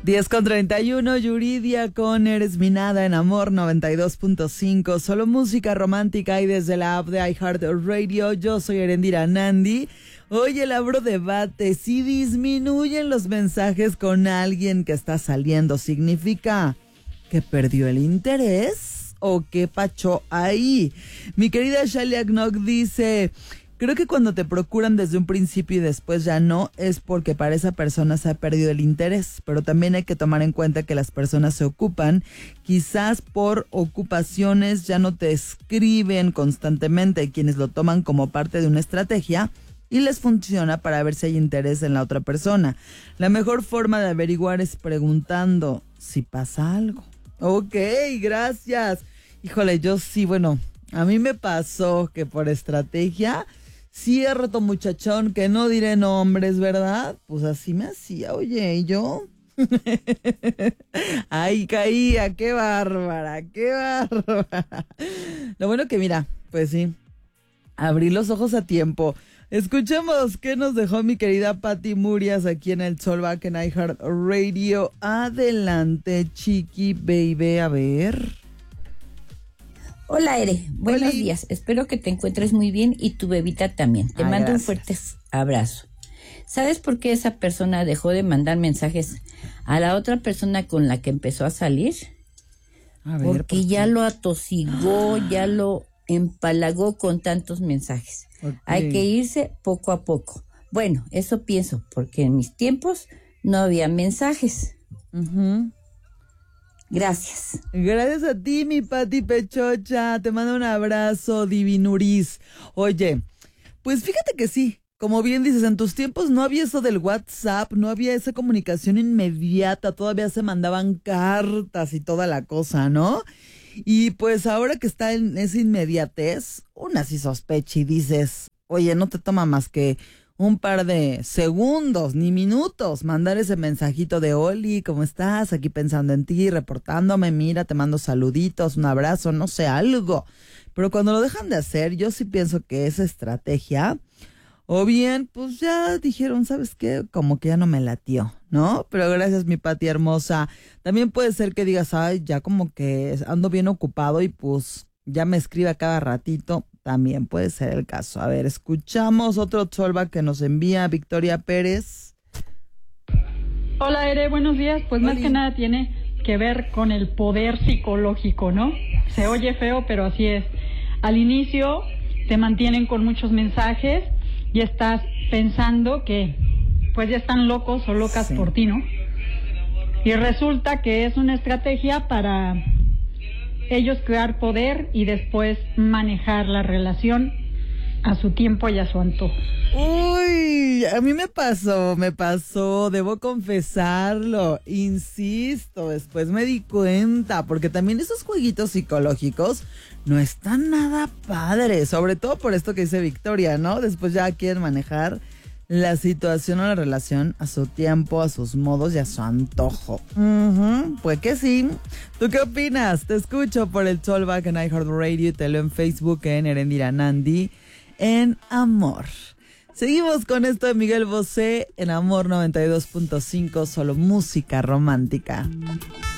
10:31, Yuridia con Eres mi nada en Amor 92.5. Solo música romántica y desde la app de iHeartRadio. Yo soy Erendira Nandi. Hoy el abro debate. Si disminuyen los mensajes con alguien que está saliendo, ¿significa que perdió el interés o qué pachó ahí? Mi querida Shalia Knock dice: creo que cuando te procuran desde un principio y después ya no, es porque para esa persona se ha perdido el interés. Pero también hay que tomar en cuenta que las personas se ocupan. Quizás por ocupaciones ya no te escriben constantemente. Quienes lo toman como parte de una estrategia y les funciona para ver si hay interés en la otra persona. La mejor forma de averiguar es preguntando si pasa algo. Ok, gracias. Híjole, yo sí, bueno, a mí me pasó que por estrategia... Cierto, muchachón, que no diré nombres, ¿verdad? Pues así me hacía, oye, ¿y yo? Ay, caía, qué bárbara, qué bárbara. Lo bueno que mira, pues sí, abrí los ojos a tiempo. Escuchemos qué nos dejó mi querida Pati Murias aquí en el Soulback en iHeartRadio. Adelante, chiqui baby, a ver. Hola, Ere. Buenos días. Espero que te encuentres muy bien y tu bebita también. Te mando gracias. Un fuerte abrazo. ¿Sabes por qué esa persona dejó de mandar mensajes a la otra persona con la que empezó a salir? A ver, porque ya lo atosigó, ya lo empalagó con tantos mensajes. Okay. Hay que irse poco a poco. Bueno, eso pienso, porque en mis tiempos no había mensajes. Gracias. Gracias a ti, mi Pati Pechocha. Te mando un abrazo, divinuris. Oye, pues fíjate que sí, como bien dices, en tus tiempos no había eso del WhatsApp, no había esa comunicación inmediata, todavía se mandaban cartas y toda la cosa, ¿no? Y pues ahora que está en esa inmediatez, una sí sospecha y dices, oye, no te toma más que un par de segundos, ni minutos, mandar ese mensajito de Oli, ¿cómo estás? Aquí pensando en ti, reportándome, mira, te mando saluditos, un abrazo, no sé, algo. Pero cuando lo dejan de hacer, yo sí pienso que esa estrategia, o bien, pues ya dijeron, ¿sabes qué? Como que ya no me latió, ¿no? Pero gracias, mi Pati hermosa. También puede ser que digas, ay, ya como que ando bien ocupado y pues ya me escribe a cada ratito. También puede ser el caso. A ver, escuchamos otro Soulback que nos envía Victoria Pérez. Hola, Ere, buenos días. Pues Más que nada tiene que ver con el poder psicológico, ¿no? Se oye feo, pero así es. Al inicio te mantienen con muchos mensajes y estás pensando que pues ya están locos o locas por ti, ¿no? Y resulta que es una estrategia para ellos crear poder y después manejar la relación a su tiempo y a su antojo. Uy, a mí me pasó, debo confesarlo, insisto, después me di cuenta, porque también esos jueguitos psicológicos no están nada padres, sobre todo por esto que dice Victoria, ¿no? Después ya quieren manejar la situación o la relación a su tiempo, a sus modos y a su antojo. Pues que sí. ¿Tú qué opinas? Te escucho por el Soulback en iHeartRadio y te leo en Facebook en Erendira Nandi en Amor. Seguimos con esto de Miguel Bosé en Amor 92.5, solo música romántica.